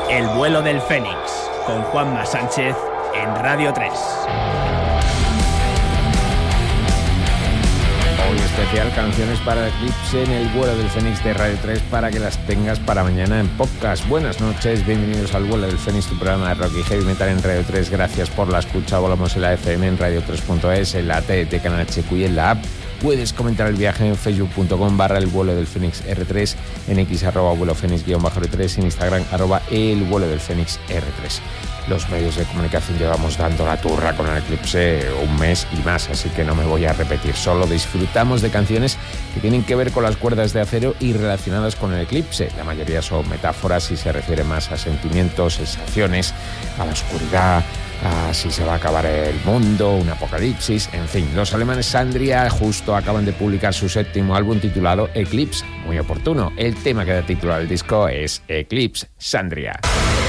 El vuelo del Fénix, con Juanma Sánchez en Radio 3. Hoy especial canciones para Eclipse en el vuelo del Fénix de Radio 3 para que las tengas para mañana en podcast. Buenas noches, bienvenidos al vuelo del Fénix, tu programa de rock y heavy metal en Radio 3. Gracias por la escucha. Volamos en la FM, en Radio3.es, en la TDT Canal HQ y en la app. Puedes comentar el viaje en facebook.com/el vuelo del Fénix R3, en X @vuelo Fénix_R3, en Instagram @el vuelo del Fénix R3. Los medios de comunicación llevamos dando la turra con el Eclipse un mes y más, así que no me voy a repetir. Solo disfrutamos de canciones que tienen que ver con las cuerdas de acero y relacionadas con el Eclipse. La mayoría son metáforas y se refiere más a sentimientos, sensaciones, a la oscuridad, a si se va a acabar el mundo, un apocalipsis, en fin. Los alemanes Sandria justo acaban de publicar su séptimo álbum titulado Eclipse, muy oportuno. El tema que da título al disco es Eclipse Sandria.